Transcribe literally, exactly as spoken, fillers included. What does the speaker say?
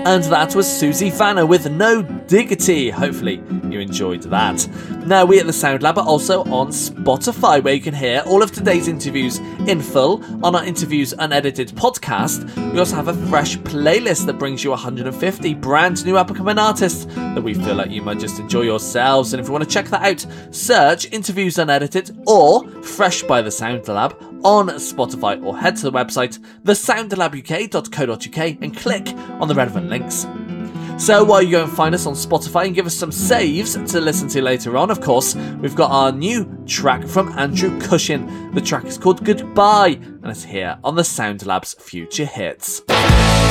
And that was Susie Vanna with No Diggity. Hopefully you enjoyed that. Now, we at the Sound Lab are also on Spotify, where you can hear all of today's interviews in full on our Interviews Unedited podcast. We also have a fresh playlist that brings you one hundred fifty brand new up-and-coming artists that we feel like you might just enjoy yourselves. And if you want to check that out, search Interviews Unedited or Fresh by the Sound Lab on Spotify, or head to the website the sound lab u k dot co dot u k and click on the relevant links. So while you go and find us on Spotify and give us some saves to listen to later on, of course, we've got our new track from Andrew Cushin. The track is called Goodbye, and it's here on the Sound Lab's Future Hits.